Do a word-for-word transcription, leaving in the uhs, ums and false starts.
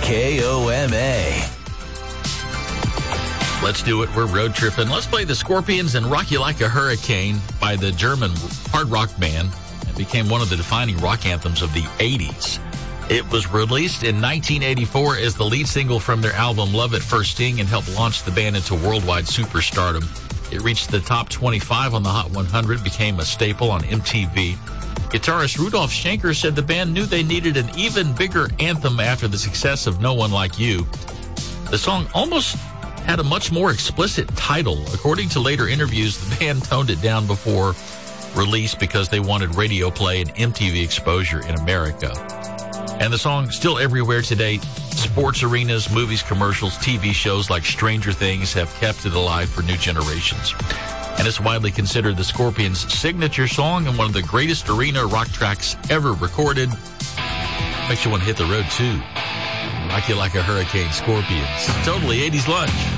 K O M A. Let's do it. We're road tripping. Let's play the Scorpions and Rock You Like a Hurricane by the German hard rock band. It became one of the defining rock anthems of the eighties. It was released in nineteen eighty-four as the lead single from their album Love at First Sting and helped launch the band into worldwide superstardom. It reached the top twenty-five on the Hot one hundred, became a staple on M T V. Guitarist Rudolf Schenker said the band knew they needed an even bigger anthem after the success of No One Like You. The song almost had a much more explicit title. According to later interviews, the band toned it down before release because they wanted radio play and M T V exposure in America. And the song still everywhere today. Sports arenas, movies, commercials, T V shows like Stranger Things have kept it alive for new generations. And it's widely considered the Scorpions' signature song and one of the greatest arena rock tracks ever recorded. Makes you want to hit the road too. Rock You Like a Hurricane, Scorpions. Totally eighties lunch.